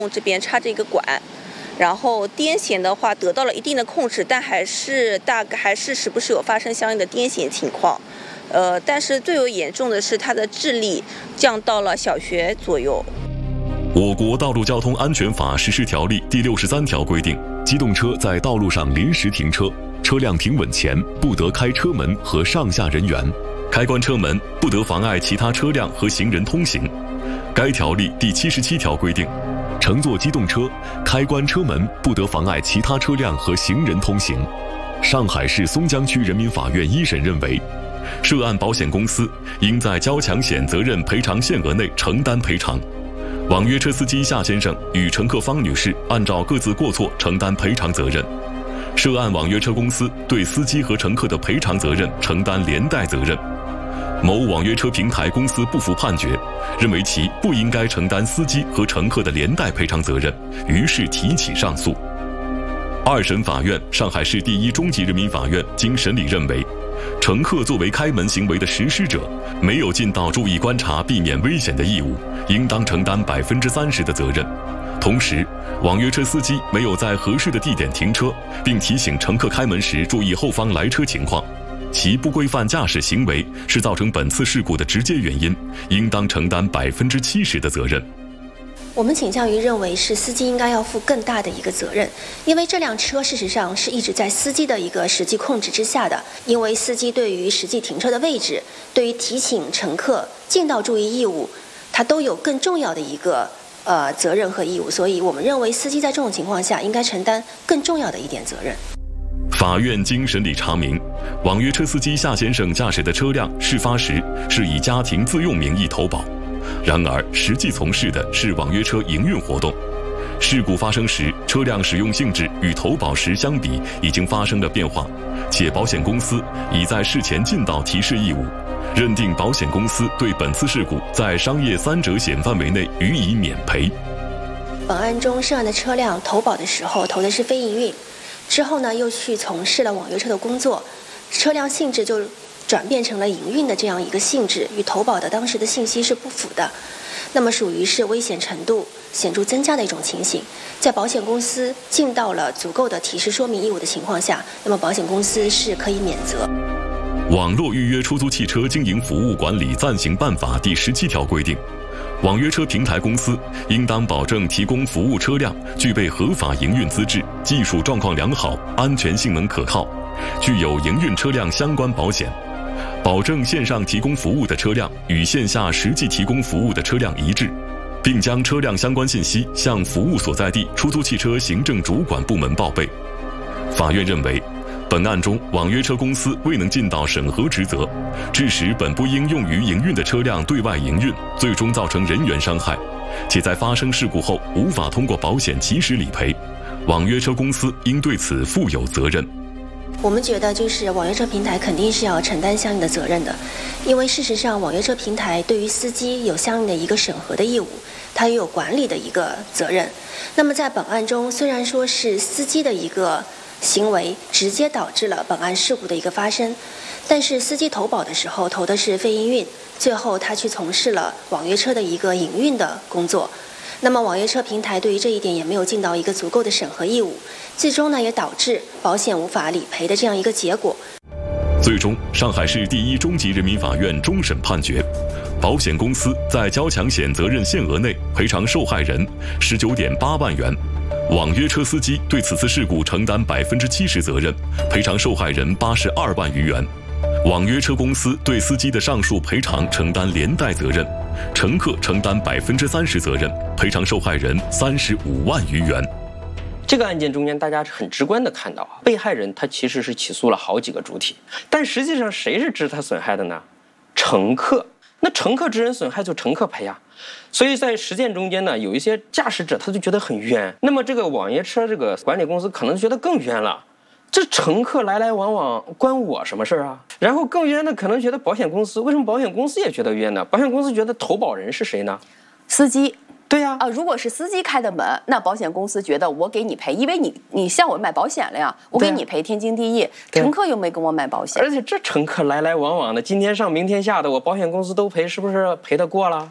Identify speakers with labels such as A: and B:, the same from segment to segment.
A: 这边插着一个管，然后癫痫的话得到了一定的控制，但大概还是时不时有发生相应的癫痫情况。但是最为严重的是他的智力降到了小学左右。
B: 我国道路交通安全法实施条例第63条规定，机动车在道路上临时停车，车辆停稳前不得开车门和上下人员，开关车门不得妨碍其他车辆和行人通行。该条例第77条规定，乘坐机动车，开关车门不得妨碍其他车辆和行人通行。上海市松江区人民法院一审认为，涉案保险公司应在交强险责任赔偿限额内承担赔偿。网约车司机夏先生与乘客方女士按照各自过错承担赔偿责任，涉案网约车公司对司机和乘客的赔偿责任承担连带责任。某网约车平台公司不服判决，认为其不应该承担司机和乘客的连带赔偿责任，于是提起上诉。二审法院上海市第一中级人民法院经审理认为，乘客作为开门行为的实施者，没有尽到注意观察、避免危险的义务，应当承担30%的责任。同时，网约车司机没有在合适的地点停车，并提醒乘客开门时注意后方来车情况，其不规范驾驶行为是造成本次事故的直接原因，应当承担70%的责任。
C: 我们倾向于认为是司机应该要负更大的一个责任，因为这辆车事实上是一直在司机的一个实际控制之下的，因为司机对于实际停车的位置，对于提醒乘客尽到注意义务，它都有更重要的一个责任和义务，所以我们认为司机在这种情况下应该承担更重要的一点责任。
B: 法院经审理查明，网约车司机夏先生驾驶的车辆事发时是以家庭自用名义投保，然而实际从事的是网约车营运活动。事故发生时，车辆使用性质与投保时相比已经发生了变化，且保险公司已在事前尽到提示义务，认定保险公司对本次事故在商业3者险范围内予以免赔。
C: 本案中涉案的车辆投保的时候投的是非营运，之后呢又去从事了网约车的工作，车辆性质就转变成了营运的这样一个性质，与投保的当时的信息是不符的，那么属于是危险程度显著增加的一种情形。在保险公司尽到了足够的提示说明义务的情况下，那么保险公司是可以免责。
B: 网络预约出租汽车经营服务管理暂行办法第17条规定，网约车平台公司应当保证提供服务车辆具备合法营运资质，技术状况良好，安全性能可靠，具有营运车辆相关保险，保证线上提供服务的车辆与线下实际提供服务的车辆一致，并将车辆相关信息向服务所在地出租汽车行政主管部门报备。法院认为，本案中网约车公司未能尽到审核职责，致使本不应用于营运的车辆对外营运，最终造成人员伤害，且在发生事故后无法通过保险及时理赔，网约车公司应对此负有责任。
C: 我们觉得就是网约车平台肯定是要承担相应的责任的，因为事实上网约车平台对于司机有相应的一个审核的义务，它也有管理的一个责任。那么在本案中，虽然说是司机的一个行为直接导致了本案事故的一个发生，但是司机投保的时候投的是非营运，最后他去从事了网约车的一个营运的工作，那么网约车平台对于这一点也没有尽到一个足够的审核义务，最终呢也导致保险无法理赔的这样一个结果。
B: 最终，上海市第一中级人民法院终审判决，保险公司在交强险责任限额内赔偿受害人19.8万元，网约车司机对此次事故承担70%责任，赔偿受害人82万余元。网约车公司对司机的上述赔偿承担连带责任，乘客承担30%责任，赔偿受害人35万余元。
D: 这个案件中间，大家很直观的看到，被害人他其实是起诉了好几个主体，但实际上谁是致他损害的呢？乘客。那乘客致人损害就乘客赔啊。所以在实践中间呢，有一些驾驶者他就觉得很冤，那么这个网约车这个管理公司可能觉得更冤了。这乘客来来往往关我什么事啊？然后更冤的可能觉得保险公司，为什么保险公司也觉得冤呢？保险公司觉得投保人是谁呢？
E: 司机。
D: 对呀，
E: 如果是司机开的门，那保险公司觉得我给你赔，因为你向我买保险了呀，我给你赔天经地义。乘客又没跟我买保险，
D: 而且这乘客来来往往的，今天上明天下的，我保险公司都赔，是不是赔得过了？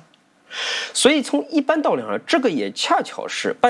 D: 所以从一般道理上，这个也恰巧是